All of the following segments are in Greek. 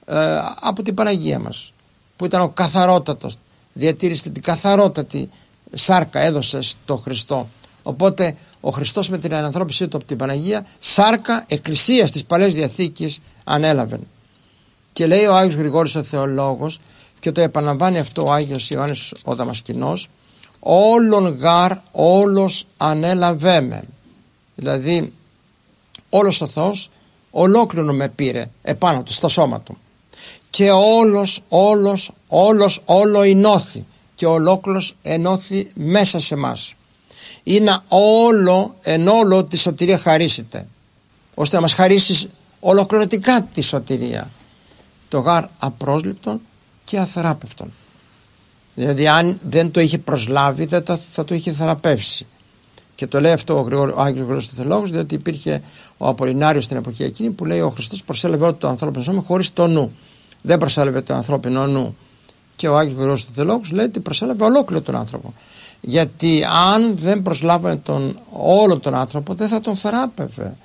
από την Παναγία μας, που ήταν ο καθαρότατος, διατήρησε την καθαρότατη σάρκα, έδωσε στο Χριστό. Οπότε ο Χριστός με την ανανθρώπισή του από την Παναγία, σάρκα εκκλησίας της Παλαιάς Διαθήκης ανέλαβε. Και λέει ο Άγιος Γρηγόρης ο Θεολόγος, και το επαναλαμβάνει αυτό ο Άγιος Ιωάννης ο Δαμασκηνός, όλον γάρ όλος ανέλαβέμε. Δηλαδή όλος ο Θεός ολόκληρο με πήρε επάνω του, στο σώμα του, και όλο ενώθη, και ολόκληρος ενώθη μέσα σε μας. Είναι όλο τη σωτηρία χαρίσετε, ώστε να μας χαρίσει ολοκληρωτικά τη σωτηρία, το γάρ απρόσληπτον και αθεράπευτον. Δηλαδή αν δεν το είχε προσλάβει θα το είχε θεραπεύσει. Και το λέει αυτό ο Άγιος Γρηγόρης ο Θεολόγος, διότι υπήρχε ο Απολινάριος στην εποχή εκείνη που λέει ο Χριστός προσέλαβε όλο το ανθρώπινο σώμα χωρίς το νου. Δεν προσέλαβε το ανθρώπινο νου. Και ο Άγιος Γρηγόρης ο Θεολόγος λέει ότι προσέλαβε ολόκληρο τον άνθρωπο. Γιατί αν δεν προσλάβανε όλο τον άνθρωπο, δεν θα τον θεράπευε.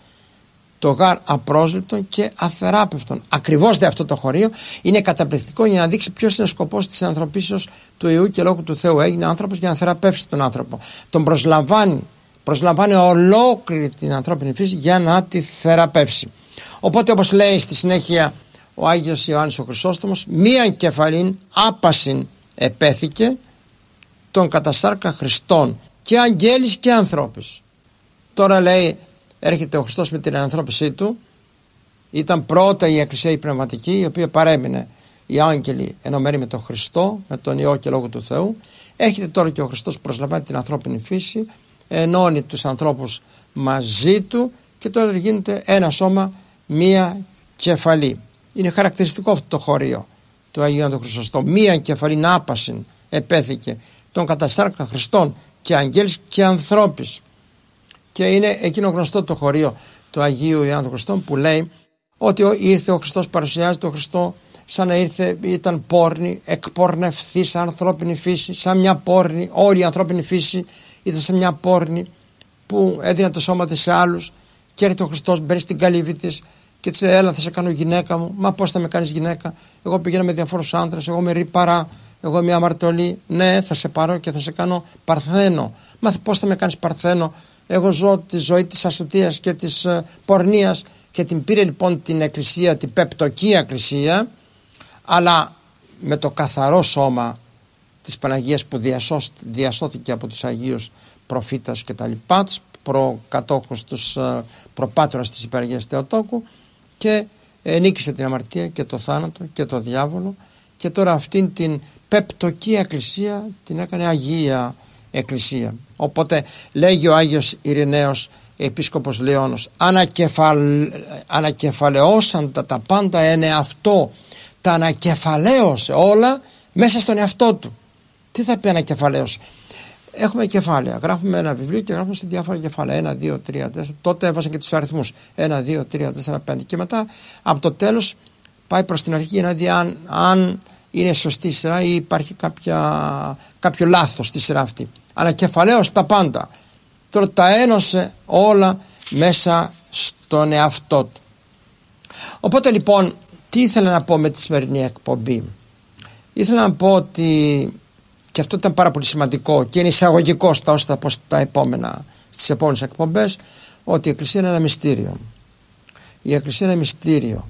Το γάρ απρόσληπτον και αθεράπευτον. Ακριβώς αυτό το χωρίο είναι καταπληκτικό για να δείξει ποιος είναι ο σκοπός της ανθρωπίσεως του Υιού και Λόγου του Θεού. Έγινε άνθρωπος για να θεραπεύσει τον άνθρωπο. Τον προσλαμβάνει ολόκληρη την ανθρώπινη φύση για να τη θεραπεύσει. Οπότε, όπως λέει στη συνέχεια ο Άγιος Ιωάννης ο Χρυσόστομος, μίαν κεφαλήν άπασιν επέθηκε τον κατασάρκα Χριστών και αγγέλης και ανθρώπης. Τώρα λέει, έρχεται ο Χριστός με την ανανθρώπισή του. Ήταν πρώτα η Εκκλησία η πνευματική, η οποία παρέμεινε οι άγγελοι ενωμένοι με τον Χριστό, με τον Υιό και Λόγο του Θεού. Έρχεται τώρα και ο Χριστός, προσλαμβάνει την ανθρώπινη φύση, ενώνει τους ανθρώπους μαζί του, και τώρα γίνεται ένα σώμα, μία κεφαλή. Είναι χαρακτηριστικό αυτό το χωρίο του Αγίου Ιωάννου Χρυσοστόμου. Μία κεφαλή να άπασιν επέθηκε τον καταστάρκα Χριστών και αγγέλης και ανθρώπης. Και είναι εκείνο γνωστό το χωρίο του Αγίου Ιωάννου Χρυσοστόμου που λέει ότι ήρθε ο Χριστός, παρουσιάζει τον Χριστό σαν να ήρθε, ήταν πόρνη, εκπορνευθεί σαν ανθρώπινη φύση, σαν μια πόρνη. Όλη η ανθρώπινη φύση ήταν σαν μια πόρνη που έδινε το σώμα της σε άλλους, και έρχεται ο Χριστός, μπαίνει στην καλύβη της και της λέει, έλα θα σε κάνω γυναίκα μου. Μα πώς θα με κάνεις γυναίκα? Εγώ πηγαίνω με διαφόρους άντρες, εγώ είμαι ρήπαρα, εγώ είμαι μια αμαρτωλή. Ναι, θα σε πάρω και θα σε κάνω παρθένο. Μα πώς θα με κάνεις παρθένο? Εγώ ζω τη ζωή της αστοτείας και της πορνείας. Και την πήρε λοιπόν την Εκκλησία, την πεπτοκία Εκκλησία, αλλά με το καθαρό σώμα της Παναγίας που διασώθηκε από τους Αγίους προφήτας και τα λοιπά, τους προκατόχους, τους προπάτορας της Υπεραγίας Θεοτόκου, και νίκησε την αμαρτία και το θάνατο και το διάβολο, και τώρα αυτήν την πεπτοκία Εκκλησία την έκανε Αγία Εκκλησία. Οπότε λέγει ο Άγιος Ειρηναίος Επίσκοπος Λεώνος, ανακεφαλαιώσαν τα πάντα εν εαυτό, τα ανακεφαλαίωσε όλα μέσα στον εαυτό του. Τι θα πει ανακεφαλαίωσε? Έχουμε κεφάλαια, γράφουμε ένα βιβλίο και γράφουμε σε διάφορα κεφάλαια, 1, 2, 3, 4, τότε έβαζαν και τους αριθμούς 1, 2, 3, 4, 5, και μετά από το τέλος πάει προς την αρχή για να δει αν είναι σωστή η σειρά ή υπάρχει κάποιο λάθος στη σειρά αυτή. Ανακεφαλαίωσε τα πάντα. Τώρα τα ένωσε όλα μέσα στον εαυτό του. Οπότε λοιπόν, τι ήθελα να πω με τη σημερινή εκπομπή? Ήθελα να πω ότι, και αυτό ήταν πάρα πολύ σημαντικό και είναι εισαγωγικό στα όσα θα πω στις επόμενες εκπομπές, ότι η Εκκλησία είναι ένα μυστήριο. Η Εκκλησία είναι ένα μυστήριο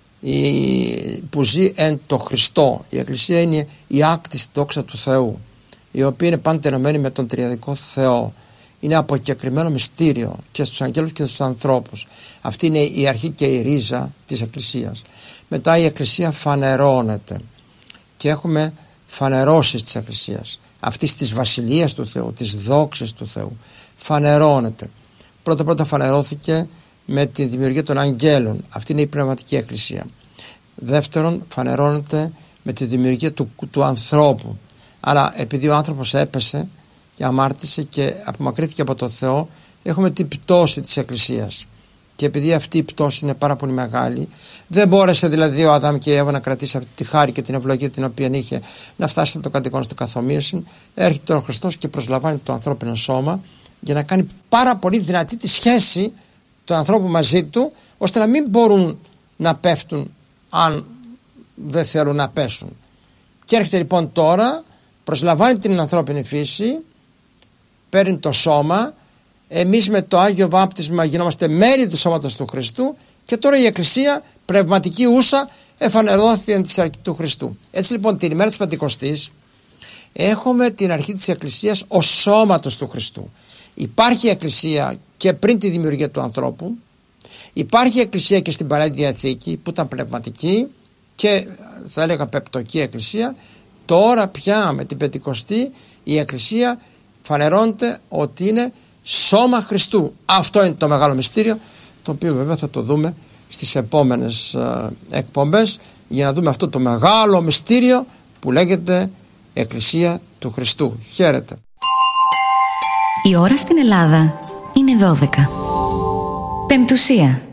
που ζει εν το Χριστό. Η Εκκλησία είναι η άκτιστη δόξα του Θεού, η οποία είναι πάντα ενωμένη με τον τριαδικό Θεό. Είναι αποκεκριμένο μυστήριο και στους αγγέλους και στους ανθρώπους. Αυτή είναι η αρχή και η ρίζα της Εκκλησίας. Μετά η Εκκλησία φανερώνεται και έχουμε φανερώσεις της Εκκλησίας, αυτής της βασιλείας του Θεού, της δόξης του Θεού. Φανερώνεται. Πρώτα φανερώθηκε με τη δημιουργία των αγγέλων. Αυτή είναι η πνευματική Εκκλησία. Δεύτερον, φανερώνεται με τη δημιουργία του ανθρώπου. Αλλά επειδή ο άνθρωπος έπεσε και αμάρτησε και απομακρύθηκε από τον Θεό, έχουμε την πτώση της Εκκλησίας. Και επειδή αυτή η πτώση είναι πάρα πολύ μεγάλη, δεν μπόρεσε δηλαδή ο Αδάμ και η Εύα να κρατήσει αυτή τη χάρη και την ευλογία την οποία είχε, να φτάσει από το κατοικόν στο καθομοίωση. Έρχεται τώρα ο Χριστός και προσλαμβάνει το ανθρώπινο σώμα για να κάνει πάρα πολύ δυνατή τη σχέση του ανθρώπου μαζί του, ώστε να μην μπορούν να πέφτουν αν δεν θέλουν να πέσουν. Και έρχεται λοιπόν τώρα, προσλαμβάνει την ανθρώπινη φύση, παίρνει το σώμα, εμείς με το Άγιο Βάπτισμα γινόμαστε μέλη του σώματος του Χριστού και τώρα η Εκκλησία πνευματική ούσα εφανερώθηκε εν της αρχής του Χριστού. Έτσι λοιπόν την ημέρα της Πεντηκοστής έχουμε την αρχή της Εκκλησίας ως σώματος του Χριστού. Υπάρχει Εκκλησία και πριν τη δημιουργία του ανθρώπου, υπάρχει Εκκλησία και στην Παλαιά Διαθήκη που ήταν πνευματική και θα έλεγα πεπτωκή Εκκλησία. Τώρα πια με την Πεντηκοστή η Εκκλησία φανερώνεται ότι είναι σώμα Χριστού. Αυτό είναι το μεγάλο μυστήριο, το οποίο βέβαια θα το δούμε στις επόμενες εκπομπές, για να δούμε αυτό το μεγάλο μυστήριο που λέγεται Εκκλησία του Χριστού. Χαίρετε. Η ώρα στην Ελλάδα είναι 12. Πεμπτουσία.